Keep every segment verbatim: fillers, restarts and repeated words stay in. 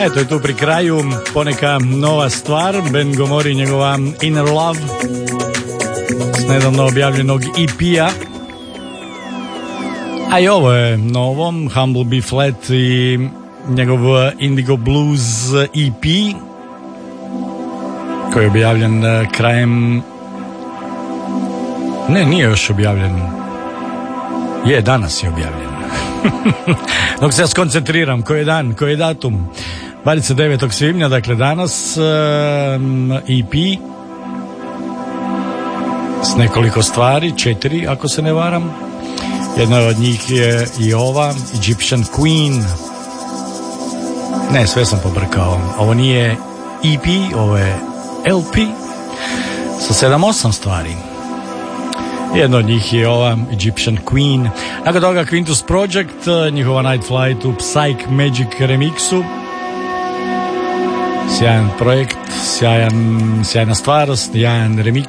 Eto je tu pri kraju poneka nova stvar, Ben Gomori, njegova Inner Love s nedavno objavljenog E P-a. A i ovo je novo, Humble B Flat i njegov Indigo Blues E P koji je objavljen krajem... Ne, nije još objavljen. Je, danas je objavljen. Dok se ja skoncentriram, koji je dan, koji je datum? dvadeset devetog svibnja, dakle danas, um, E P s nekoliko stvari, četiri ako se ne varam. Jedna od njih je i ova, Egyptian Queen. Ne, sve sam pobrkao. Ovo nije E P, ovo je L P sa sedam osam stvari. Jedna od njih je ova Egyptian Queen. Nakon toga Quintus Project, njihova Night Flight u Psych Magic remixu. Sjajan projekt, sjajan, sjajna stvar, sjajan remix.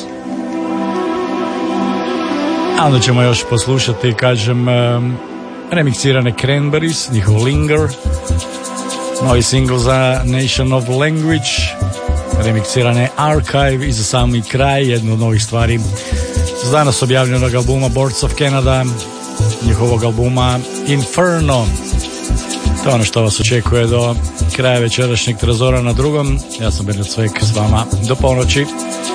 A onda ćemo još poslušati, kažem, um, remiksirane Cranberries, njihov Linger. Novi single za Nation of Language, remiksirane Archive i za sami kraj, jednu od novih stvari s danas objavljenog albuma Boards of Canada, njihovog albuma Inferno. To je ono što vas očekuje do kraja večerašnjeg Trezora na drugom. Ja sam Bernard Cvek s vama do ponoći.